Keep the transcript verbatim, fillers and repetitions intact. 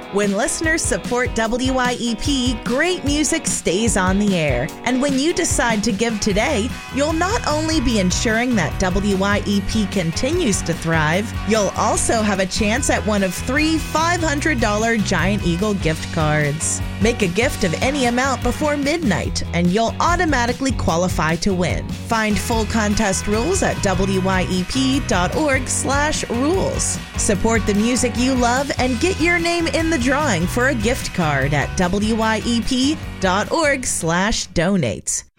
When listeners support W Y E P, great music stays on the air. And when you decide to give today, you'll not only be ensuring that W Y E P continues to thrive, you'll also have a chance at one of three five hundred dollars Giant Eagle gift cards. Make a gift of any amount before midnight, and you'll automatically qualify to win. Find full contest rules at W Y E P dot org slash rules. Support the music you love and get your name in the drawing for a gift card at W Y E P dot org slash donate.